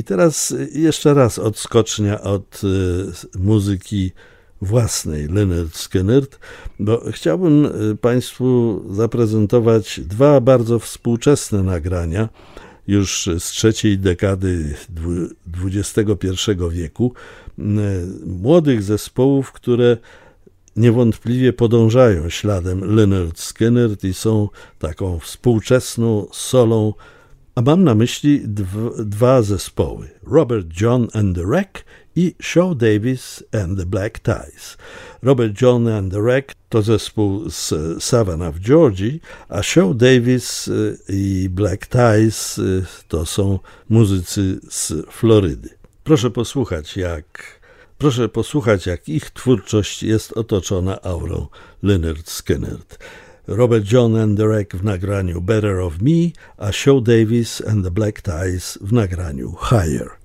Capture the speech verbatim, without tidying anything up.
I teraz jeszcze raz odskocznia od y, muzyki własnej Lynyrd Skynyrd, bo chciałbym Państwu zaprezentować dwa bardzo współczesne nagrania już z trzeciej dekady dwudziestego pierwszego wieku, młodych zespołów, które niewątpliwie podążają śladem Lynyrd Skynyrd i są taką współczesną solą, a mam na myśli dw- dwa zespoły, Robert John and the Wreck i Show Davis and the Black Ties. Robert John and the Wreck to zespół z Savannah w Georgii, a Show Davis i Black Ties to są muzycy z Florydy. Proszę posłuchać, jak, proszę posłuchać, jak ich twórczość jest otoczona aurą Lynyrd Skynyrd. Robert John and the Wreck w nagraniu Better of Me, a Show Davis and the Black Ties w nagraniu Higher.